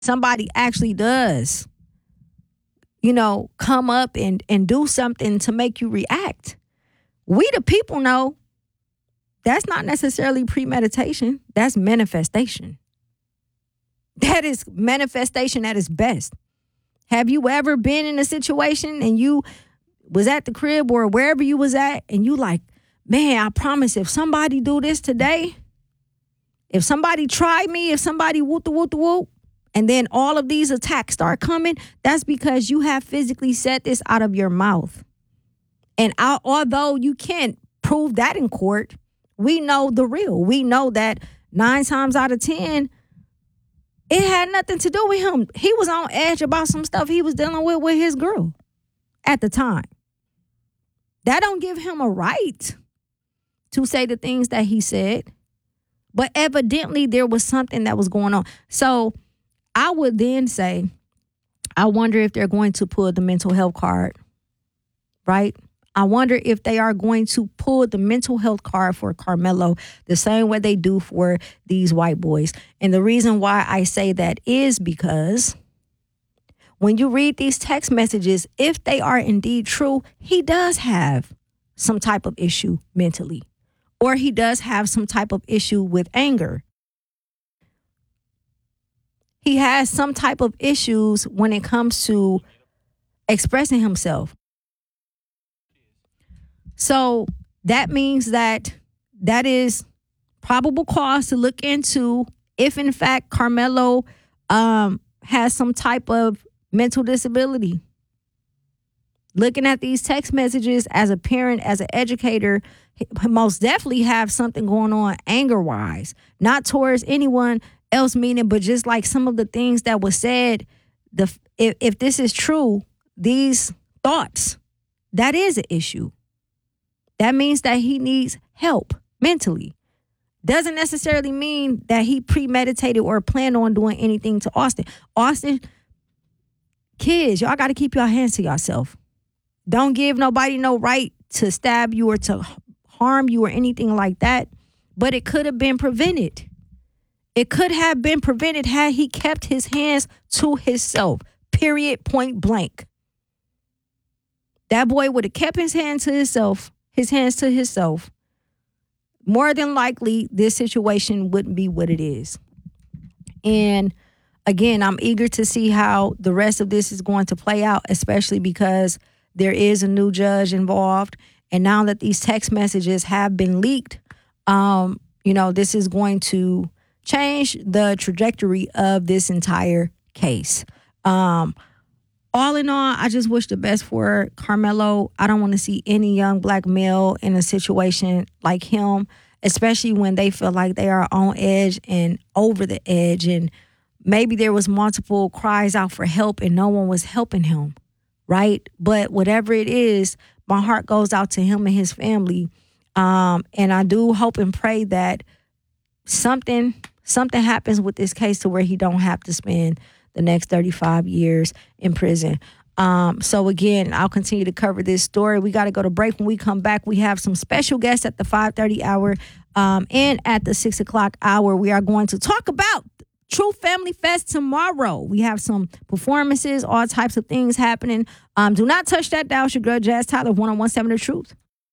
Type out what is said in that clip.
somebody actually does, come up and do something to make you react, we the people know that's not necessarily premeditation. That's manifestation. That is manifestation at its best. Have you ever been in a situation and you was at the crib or wherever you was at and you like, man, I promise if somebody do this today, if somebody try me, if somebody whoop the whoop the whoop, and then all of these attacks start coming, that's because you have physically said this out of your mouth. And although you can't prove that in court, we know the real. We know that 9 times out of 10, it had nothing to do with him. He was on edge about some stuff he was dealing with his girl at the time. That don't give him a right to say the things that he said. But evidently there was something that was going on. So I would then say, I wonder if they're going to pull the mental health card, right? I wonder if they are going to pull the mental health card for Carmelo the same way they do for these white boys. And the reason why I say that is because when you read these text messages, if they are indeed true, he does have some type of issue mentally, or he does have some type of issue with anger. He has some type of issues when it comes to expressing himself. So that means that is probable cause to look into if, in fact, Carmelo has some type of mental disability. Looking at these text messages as a parent, as an educator, he most definitely have something going on anger-wise, not towards anyone else meaning, but just like some of the things that was said. If this is true, these thoughts, that is an issue. That means that he needs help mentally. Doesn't necessarily mean that he premeditated or planned on doing anything to Austin. Austin, kids, y'all got to keep your hands to yourself. Don't give nobody no right to stab you or to harm you or anything like that. But it could have been prevented. It could have been prevented had he kept his hands to himself. Period, point blank. That boy would have kept his hands to himself. More than likely, this situation wouldn't be what it is. And again, I'm eager to see how the rest of this is going to play out, especially because there is a new judge involved. And now that these text messages have been leaked, this is going to change the trajectory of this entire case. All in all, I just wish the best for Carmelo. I don't want to see any young black male in a situation like him, especially when they feel like they are on edge and over the edge. And maybe there was multiple cries out for help and no one was helping him, right? But whatever it is, my heart goes out to him and his family. And I do hope and pray that something happens with this case to where he don't have to spend the next 35 years in prison. So again, I'll continue to cover this story. We got to go to break. When we come back, we have some special guests at the 5:30 hour and at the 6 o'clock hour. We are going to talk about True Family Fest tomorrow. We have some performances, all types of things happening. Do not touch that dial. It's your girl, Jazz Tyler, 101.7 The Truth.